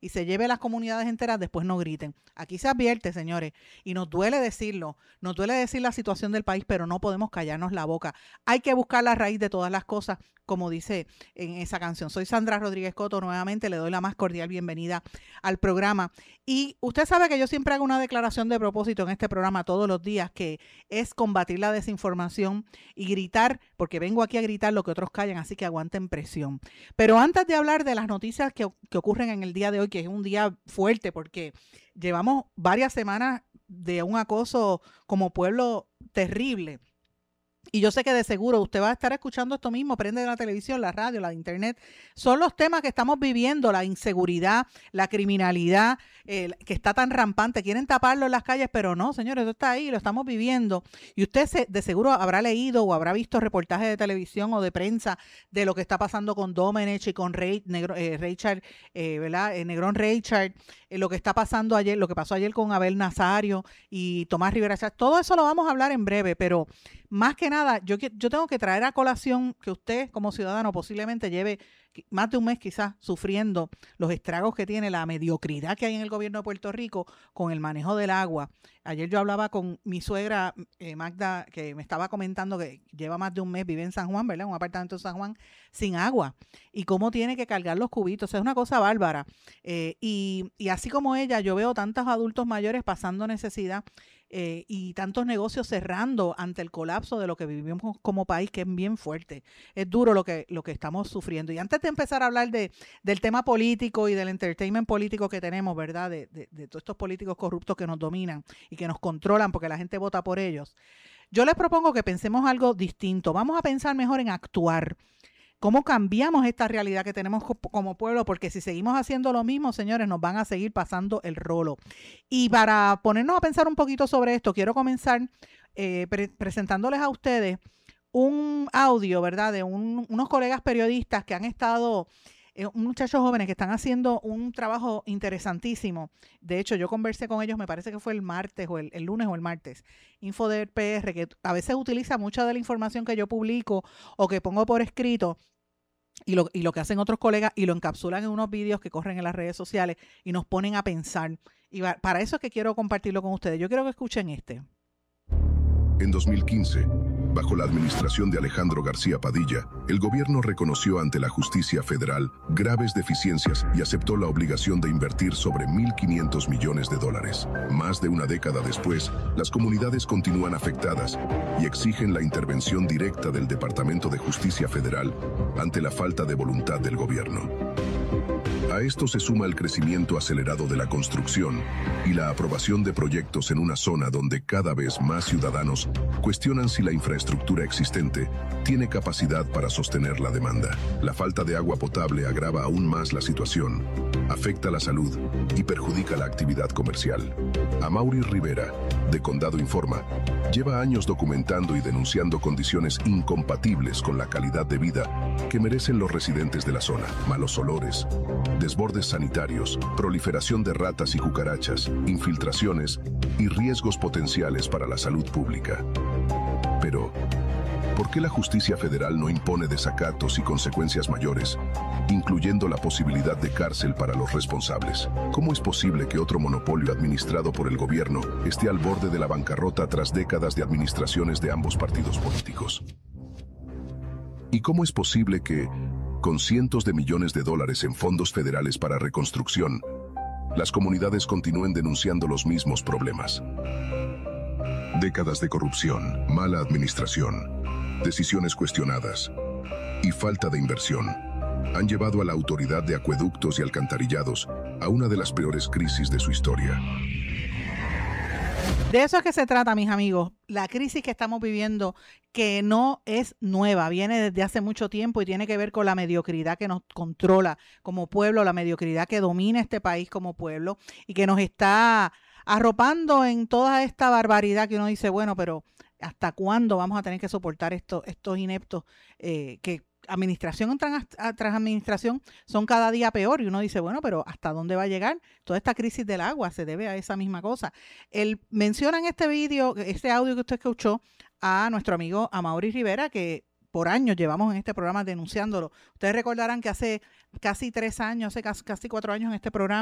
y se lleve a las comunidades enteras, después no griten. Aquí se advierte, señores, y nos duele decirlo, nos duele decir la situación del país, pero no podemos callarnos la boca. Hay que buscar la raíz de todas las cosas, como dice en esa canción. Soy Sandra Rodríguez Coto, nuevamente le doy la más cordial bienvenida al programa. Y usted sabe que yo siempre hago una declaración de propósito en este programa todos los días, que es combatir la desinformación y gritar, porque vengo aquí a gritar lo que otros callan, así que aguanten presión. Pero antes de hablar de las noticias que ocurren en el día de hoy, que es un día fuerte porque llevamos varias semanas de un acoso como pueblo terrible. Y yo sé que de seguro usted va a estar escuchando esto mismo, prende la televisión, la radio, la internet. Son los temas que estamos viviendo, la inseguridad, la criminalidad, que está tan rampante. Quieren taparlo en las calles, pero no, señores, eso está ahí, lo estamos viviendo. Y usted de seguro habrá leído o habrá visto reportajes de televisión o de prensa de lo que está pasando con Domenech y con Richard, ¿verdad? Negrón Richard, lo que está pasando ayer, lo que pasó ayer con Abel Nazario y Tomás Rivera Chávez. Todo eso lo vamos a hablar en breve, pero más que nada, yo tengo que traer a colación que usted como ciudadano posiblemente lleve más de un mes quizás sufriendo los estragos que tiene la mediocridad que hay en el gobierno de Puerto Rico con el manejo del agua. Ayer yo hablaba con mi suegra Magda, que me estaba comentando que lleva más de un mes, vive en San Juan, ¿verdad? Un apartamento en San Juan sin agua. Y cómo tiene que cargar los cubitos. O sea, es una cosa bárbara. Y así como ella, yo veo tantos adultos mayores pasando necesidad y tantos negocios cerrando ante el colapso de lo que vivimos como país, que es bien fuerte. Es duro lo que estamos sufriendo. Y antes de empezar a hablar del tema político y del entertainment político que tenemos, ¿verdad? De todos estos políticos corruptos que nos dominan y que nos controlan porque la gente vota por ellos, yo les propongo que pensemos algo distinto. Vamos a pensar mejor en actuar. ¿Cómo cambiamos esta realidad que tenemos como pueblo? Porque si seguimos haciendo lo mismo, señores, nos van a seguir pasando el rolo. Y para ponernos a pensar un poquito sobre esto, quiero comenzar presentándoles a ustedes un audio, ¿verdad? De unos colegas periodistas que han estado, muchachos jóvenes que están haciendo un trabajo interesantísimo. De hecho, yo conversé con ellos, me parece que fue el martes o el lunes o el martes, Infoder PR, que a veces utiliza mucha de la información que yo publico o que pongo por escrito y lo que hacen otros colegas y lo encapsulan en unos vídeos que corren en las redes sociales y nos ponen a pensar. Y para eso es que quiero compartirlo con ustedes. Yo quiero que escuchen este. En 2015, bajo la administración de Alejandro García Padilla, el gobierno reconoció ante la justicia federal graves deficiencias y aceptó la obligación de invertir sobre $1.500 millones. Más de una década después, las comunidades continúan afectadas y exigen la intervención directa del Departamento de Justicia Federal ante la falta de voluntad del gobierno. A esto se suma el crecimiento acelerado de la construcción y la aprobación de proyectos en una zona donde cada vez más ciudadanos cuestionan si la infraestructura existente tiene capacidad para sostener la demanda. La falta de agua potable agrava aún más la situación, afecta la salud y perjudica la actividad comercial. Amaury Rivera, de Condado Informa, lleva años documentando y denunciando condiciones incompatibles con la calidad de vida que merecen los residentes de la zona. Malos olores, desbordes sanitarios, proliferación de ratas y cucarachas, infiltraciones y riesgos potenciales para la salud pública. Pero, ¿por qué la justicia federal no impone desacatos y consecuencias mayores, incluyendo la posibilidad de cárcel para los responsables? ¿Cómo es posible que otro monopolio administrado por el gobierno esté al borde de la bancarrota tras décadas de administraciones de ambos partidos políticos? ¿Y cómo es posible que, con cientos de millones de dólares en fondos federales para reconstrucción, las comunidades continúen denunciando los mismos problemas? Décadas de corrupción, mala administración, decisiones cuestionadas y falta de inversión han llevado a la Autoridad de Acueductos y Alcantarillados a una de las peores crisis de su historia. De eso es que se trata, mis amigos. La crisis que estamos viviendo, que no es nueva, viene desde hace mucho tiempo y tiene que ver con la mediocridad que nos controla como pueblo, la mediocridad que domina este país como pueblo y que nos está arropando en toda esta barbaridad que uno dice, bueno, pero ¿hasta cuándo vamos a tener que soportar estos ineptos que administración tras administración son cada día peor? Y uno dice, bueno, pero ¿hasta dónde va a llegar? Toda esta crisis del agua se debe a esa misma cosa. Él menciona en este vídeo, este audio que usted escuchó, a nuestro amigo Amaury Rivera, que por años llevamos en este programa denunciándolo. Ustedes recordarán que hace casi 3 años, hace casi 4 años en este programa,